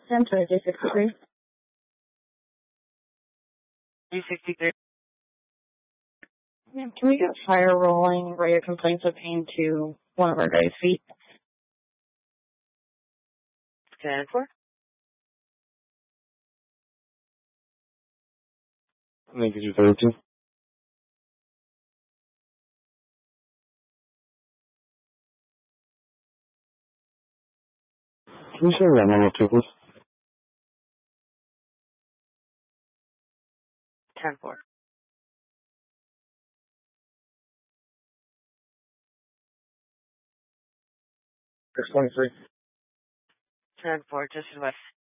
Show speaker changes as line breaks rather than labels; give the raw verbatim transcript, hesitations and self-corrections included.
ten to D sixty-three.
D sixty-three.
Ma'am, can we get fire rolling radio complaints of pain to one of our guys' feet?
ten four.
Thank you, thirty-two. Can you say that number two, please?
ten four.
six twenty-three.
ten four, just west.